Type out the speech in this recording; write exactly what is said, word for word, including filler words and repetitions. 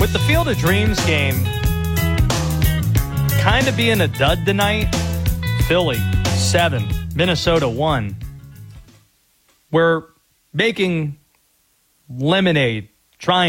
With the Field of Dreams game kind of being a dud tonight, Philly seven, Minnesota one. We're making lemonade, trying